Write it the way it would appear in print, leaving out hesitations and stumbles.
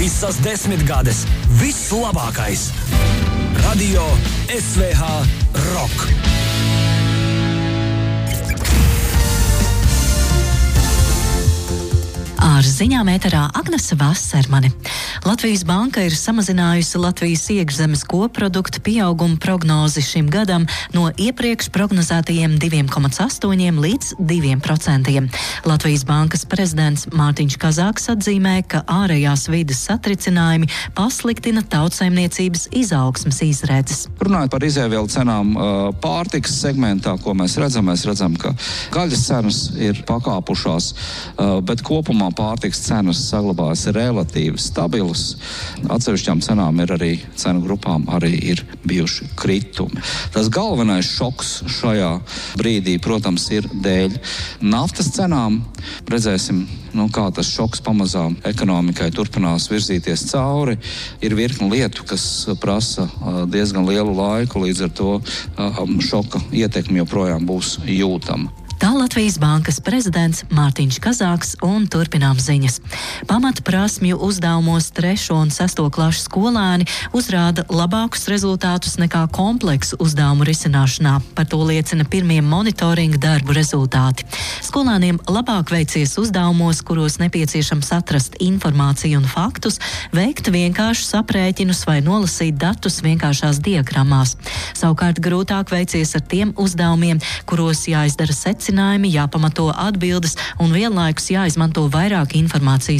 Visas 10 gades. Viss labākais. Radio SVH Rock. Ar ziņām ēterā Agnese Vasermane. Latvijas Banka ir samazinājusi Latvijas iekšzemes koprodukta pieauguma prognozi šim gadam no iepriekš prognozētajiem 2,8 līdz 2%. Latvijas Bankas prezidents Mārtiņš Kazāks atzīmē, ka ārējās vides satricinājumi pasliktina tautsaimniecības izaugsmes izredzes. Runājot par izēvielu cenām pārtikas segmentā, ko mēs redzam, ka gaļas cenas ir pakāpušās, bet kopumā pārtikas cenas saglabājas relatīvi stabilas. Atsevišķām cenām ir arī cenu grupām arī ir bijuši kritumi. Tas galvenais šoks šajā brīdī, protams, ir dēļ naftas cenām. Redzēsim, kā tas šoks pamazām ekonomikai turpinās virzīties cauri. Ir virkni lietu, kas prasa diezgan lielu laiku, līdz ar to šoka ietekme joprojām būs jūtama. Tā Latvijas Bankas prezidents Mārtiņš Kazāks un turpinām ziņas. Pamatprasmju uzdevumos 3. un 6. klašu skolēni uzrāda labākus rezultātus nekā kompleksu uzdevumu risināšanā. Par to liecina pirmie monitoringa darbu rezultāti. Skolēniem labāk veicies uzdevumos, kuros nepieciešams atrast informāciju un faktus, veikt vienkāršus aprēķinus vai nolasīt datus vienkāršās diagrammās. Savukārt grūtāk veicies ar tiem uzdevumiem, kuros jāizdara secinājumi, jāpamato atbildes un vienlaikus jāizmanto vairāk informācijas